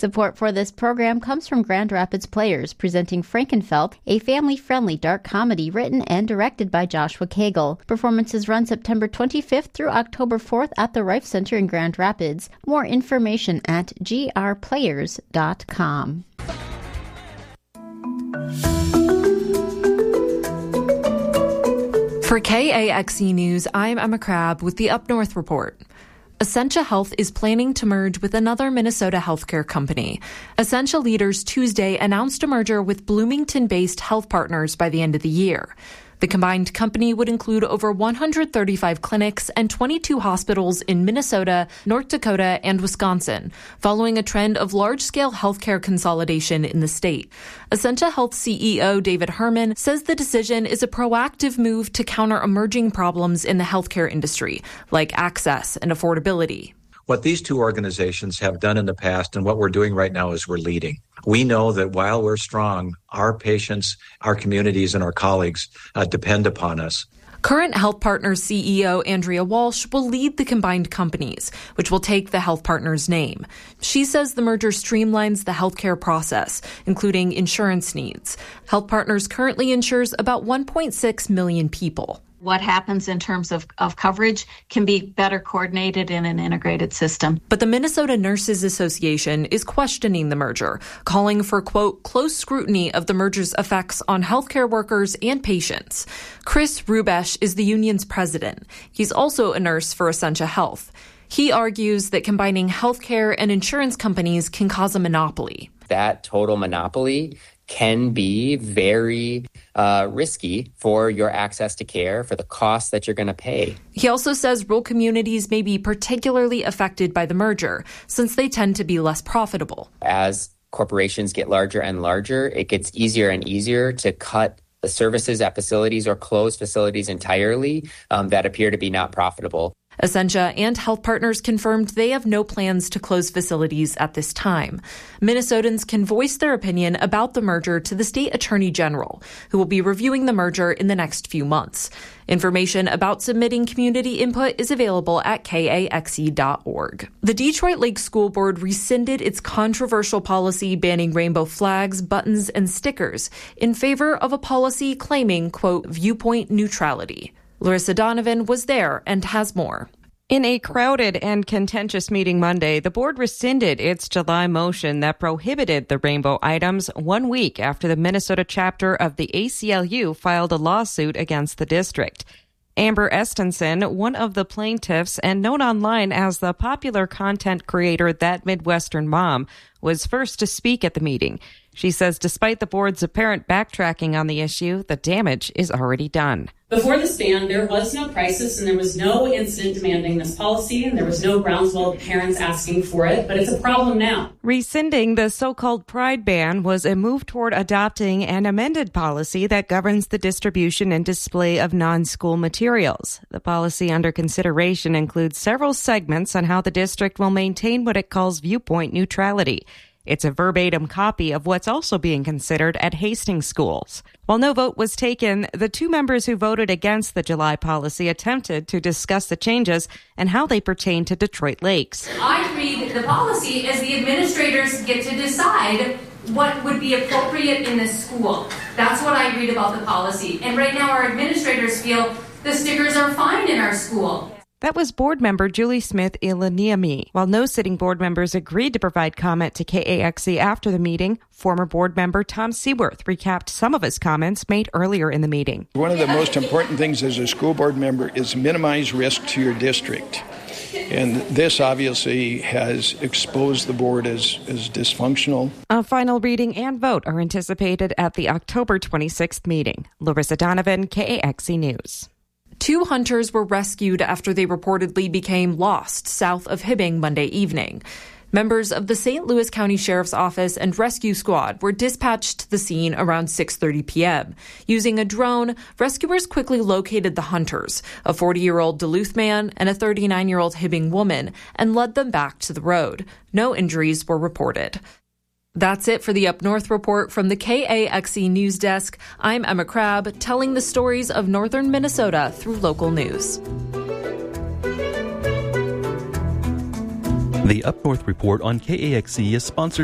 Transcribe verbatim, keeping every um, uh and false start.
Support for this program comes from Grand Rapids Players, presenting Frankenfeld, a family-friendly dark comedy written and directed by Joshua Cagle. Performances run September twenty-fifth through October fourth at the Rife Center in Grand Rapids. More information at g r players dot com. For K A X E News, I'm Emma Crabb with the Up North Report. Essentia Health is planning to merge with another Minnesota healthcare company. Essentia leaders Tuesday announced a merger with Bloomington-based Health Partners by the end of the year. The combined company would include over one hundred thirty-five clinics and twenty-two hospitals in Minnesota, North Dakota, and Wisconsin, following a trend of large-scale healthcare consolidation in the state. Essentia Health C E O David Herman says the decision is a proactive move to counter emerging problems in the healthcare industry, like access and affordability. What these two organizations have done in the past and what we're doing right now is we're leading. We know that while we're strong, our patients, our communities, and our colleagues uh, depend upon us. Current Health Partners C E O Andrea Walsh will lead the combined companies, which will take the Health Partners name. She says the merger streamlines the healthcare process, including insurance needs. Health Partners currently insures about one point six million people. What happens in terms of, of coverage can be better coordinated in an integrated system. But the Minnesota Nurses Association is questioning the merger, calling for, quote, close scrutiny of the merger's effects on healthcare workers and patients. Chris Rubesh is the union's president. He's also a nurse for Essentia Health. He argues that combining healthcare and insurance companies can cause a monopoly. That total monopoly can be very uh, risky for your access to care, for the costs that you're going to pay. He also says rural communities may be particularly affected by the merger, since they tend to be less profitable. As corporations get larger and larger, it gets easier and easier to cut the services at facilities or close facilities entirely um, that appear to be not profitable. Essentia and Health Partners confirmed they have no plans to close facilities at this time. Minnesotans can voice their opinion about the merger to the state attorney general, who will be reviewing the merger in the next few months. Information about submitting community input is available at k a x e dot org. The Detroit Lake School Board rescinded its controversial policy banning rainbow flags, buttons, and stickers in favor of a policy claiming, quote, viewpoint neutrality. Larissa Donovan was there and has more. In a crowded and contentious meeting Monday, the board rescinded its July motion that prohibited the rainbow items one week after the Minnesota chapter of the A C L U filed a lawsuit against the district. Amber Estenson, one of the plaintiffs and known online as the popular content creator That Midwestern Mom, was first to speak at the meeting. She says despite the board's apparent backtracking on the issue, the damage is already done. Before this ban, there was no crisis and there was no incident demanding this policy, and there was no groundswell of parents asking for it, but it's a problem now. Rescinding the so-called Pride ban was a move toward adopting an amended policy that governs the distribution and display of non-school materials. The policy under consideration includes several segments on how the district will maintain what it calls viewpoint neutrality. It's a verbatim copy of what's also being considered at Hastings schools. While no vote was taken, the two members who voted against the July policy attempted to discuss the changes and how they pertain to Detroit Lakes. I read the policy as the administrators get to decide what would be appropriate in the school. That's what I read about the policy. And right now our administrators feel the stickers are fine in our school. That was board member Julie Smith-Ilaniemi. While no sitting board members agreed to provide comment to K A X E after the meeting, former board member Tom Seaworth recapped some of his comments made earlier in the meeting. One of the most important things as a school board member is minimize risk to your district. And this obviously has exposed the board as, as dysfunctional. A final reading and vote are anticipated at the October twenty-sixth meeting. Larissa Donovan, K A X E News. Two hunters were rescued after they reportedly became lost south of Hibbing Monday evening. Members of the Saint Louis County Sheriff's Office and rescue squad were dispatched to the scene around six thirty p.m. Using a drone, rescuers quickly located the hunters, a forty-year-old Duluth man and a thirty-nine-year-old Hibbing woman, and led them back to the road. No injuries were reported. That's it for the Up North Report from the K A X E News Desk. I'm Emma Crabb, telling the stories of northern Minnesota through local news. The Up North Report on K A X E is sponsored